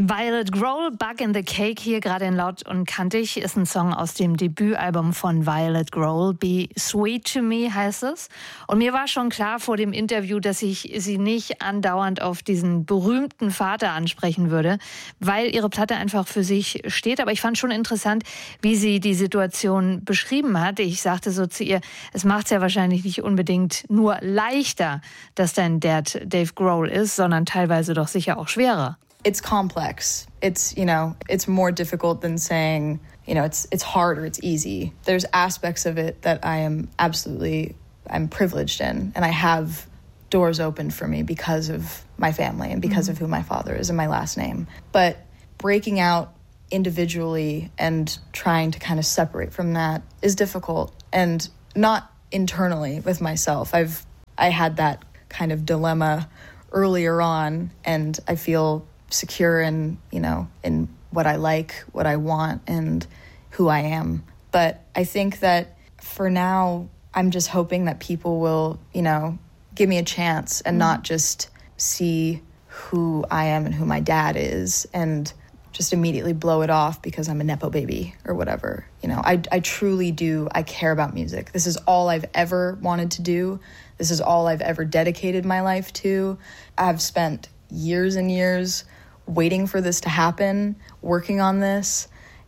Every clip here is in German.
Violet Grohl, Bug in the Cake, hier gerade in Laut und Kantig, ist ein Song aus dem Debütalbum von Violet Grohl. Be Sweet to Me heißt es. Und mir war schon klar vor dem Interview, dass ich sie nicht andauernd auf diesen berühmten Vater ansprechen würde, weil ihre Platte einfach für sich steht. Aber ich fand schon interessant, wie sie die Situation beschrieben hat. Ich sagte so zu ihr, es macht es ja wahrscheinlich nicht unbedingt nur leichter, dass dein Dad Dave Grohl ist, sondern teilweise doch sicher auch schwerer. It's complex. It's more difficult than saying, it's hard or it's easy. There's aspects of it that I'm privileged in, and I have doors open for me because of my family and because of who my father is and my last name. But breaking out individually and trying to kind of separate from that is difficult, and not internally with myself. I had that kind of dilemma earlier on, and I feel secure in what I like, what I want, and who I am. But I think that for now, I'm just hoping that people will, give me a chance and not just see who I am and who my dad is and just immediately blow it off because I'm a Nepo baby or whatever. I truly do. I care about music. This is all I've ever wanted to do. This is all I've ever dedicated my life to. I've spent years and years waiting for this to happen, working on this,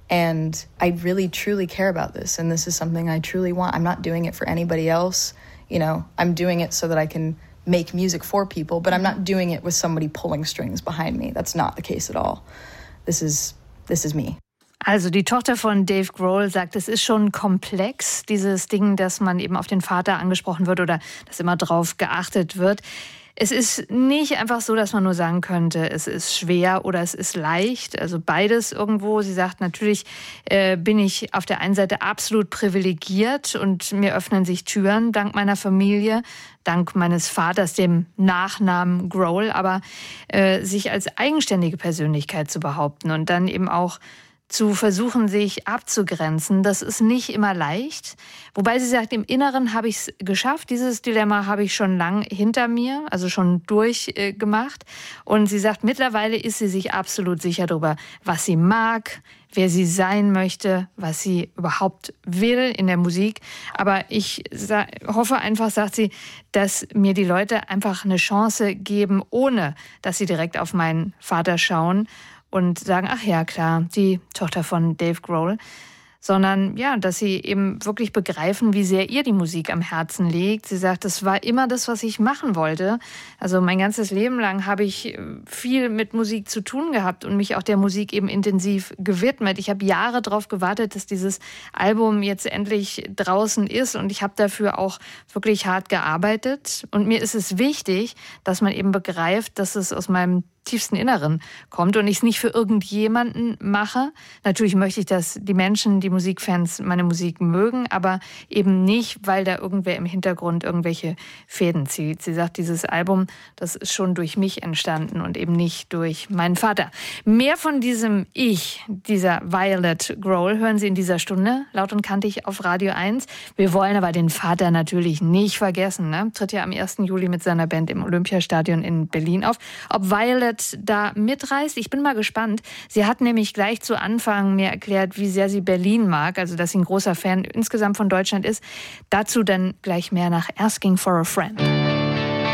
and I really truly care about this, and this is something I truly want. I'm not doing it for anybody else. I'm doing it so that I can make music for people, but I'm not doing it with somebody pulling strings behind me. That's not the case at all. This is me. Also die Tochter von Dave Grohl sagt, es ist schon komplex, dieses Ding, dass man eben auf den Vater angesprochen wird oder dass immer drauf geachtet wird. Es ist nicht einfach so, dass man nur sagen könnte, es ist schwer oder es ist leicht. Also beides irgendwo. Sie sagt, natürlich bin ich auf der einen Seite absolut privilegiert und mir öffnen sich Türen dank meiner Familie, dank meines Vaters, dem Nachnamen Grohl. Aber sich als eigenständige Persönlichkeit zu behaupten und dann eben auch zu versuchen, sich abzugrenzen, das ist nicht immer leicht. Wobei sie sagt, im Inneren habe ich es geschafft. Dieses Dilemma habe ich schon lang hinter mir, also schon durchgemacht. Und sie sagt, mittlerweile ist sie sich absolut sicher darüber, was sie mag, wer sie sein möchte, was sie überhaupt will in der Musik. Aber ich hoffe einfach, sagt sie, dass mir die Leute einfach eine Chance geben, ohne dass sie direkt auf meinen Vater schauen und sagen, ach ja, klar, die Tochter von Dave Grohl, sondern ja, dass sie eben wirklich begreifen, wie sehr ihr die Musik am Herzen liegt. Sie sagt, das war immer das, was ich machen wollte. Also mein ganzes Leben lang habe ich viel mit Musik zu tun gehabt und mich auch der Musik eben intensiv gewidmet. Ich habe Jahre darauf gewartet, dass dieses Album jetzt endlich draußen ist, und ich habe dafür auch wirklich hart gearbeitet. Und mir ist es wichtig, dass man eben begreift, dass es aus meinem tiefsten Inneren kommt und ich es nicht für irgendjemanden mache. Natürlich möchte ich, dass die Menschen, die Musikfans meine Musik mögen, aber eben nicht, weil da irgendwer im Hintergrund irgendwelche Fäden zieht. Sie sagt, dieses Album, das ist schon durch mich entstanden und eben nicht durch meinen Vater. Mehr von diesem Ich, dieser Violet Grohl, hören Sie in dieser Stunde, laut und kantig auf Radio 1. Wir wollen aber den Vater natürlich nicht vergessen. Ne? Tritt ja am 1. Juli mit seiner Band im Olympiastadion in Berlin auf. Ob Violet da mitreist, ich bin mal gespannt. Sie hat nämlich gleich zu Anfang mir erklärt, wie sehr sie Berlin mag, also dass sie ein großer Fan insgesamt von Deutschland ist. Dazu dann gleich mehr nach Asking for a Friend.